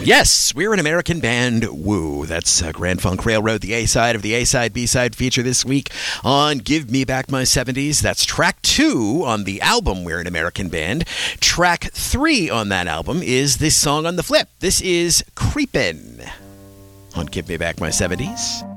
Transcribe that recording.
Yes, we're an American band. Woo. That's Grand Funk Railroad, the A-side of the A-side, B-side feature this week on Give Me Back My 70s. That's track 2 on the album We're an American Band. Track 3 on that album is this song on the flip. This is Creepin' on Give Me Back My 70s.